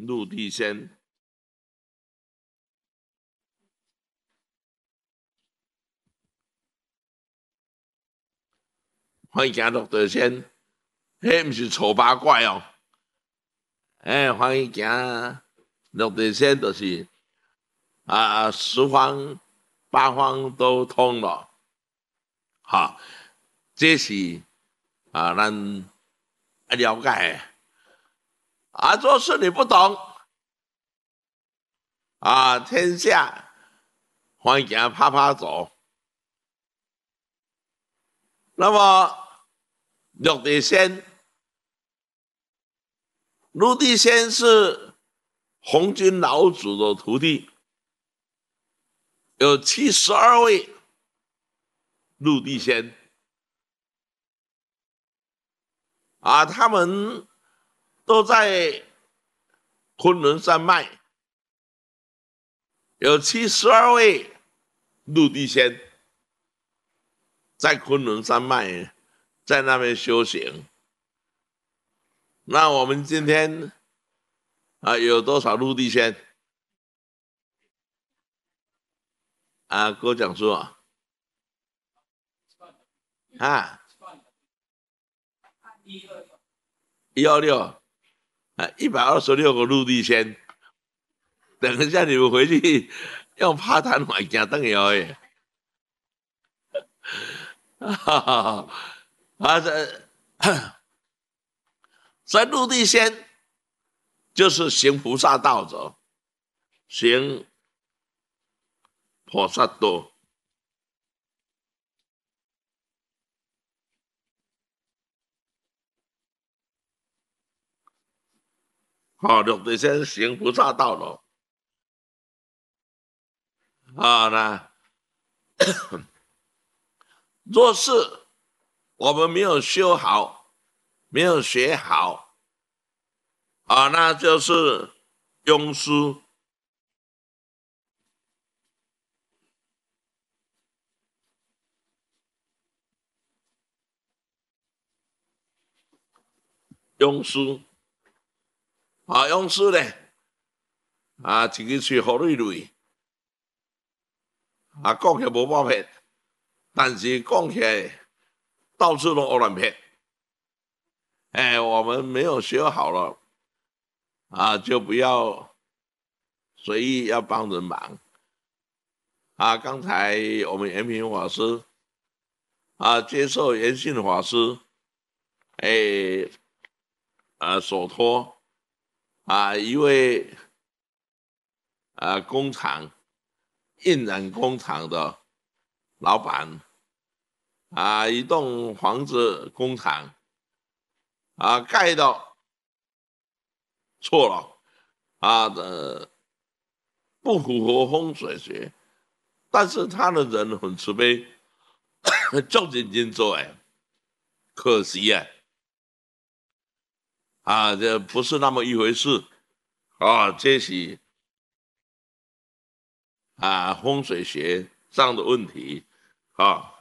陆地仙。欢迎行陆地仙，迄毋是丑八怪哦。欢迎行陆地仙，就是十方八方都通了。好，这是咱了解的。若是你不懂天下欢迎拍拍走。那么陆地仙，陆地仙是红军老祖的徒弟，有72位陆地仙他们都在昆仑山脉，有72位陆地仙在昆仑山脉，在那边修行。那我们今天有多少陆地仙？郭讲述126 126个陆地仙。等一下你们回去用拍弹环行回去的。所以陆地仙就是行菩萨道者，行菩萨道。陆地仙行菩萨道了。那若是我们没有修好，没有学好那就是庸书。庸书庸书呢一个嘴好累累讲起来无包骗，但是讲起来到处都胡乱骗。我们没有学好了就不要随意要帮人忙刚才我们延平法师接受延信法师所托一位工厂印染工厂的老板一栋房子工厂盖的错了不符合风水学，但是他的人很慈悲，就认真做可惜这不是那么一回事这是风水学上的问题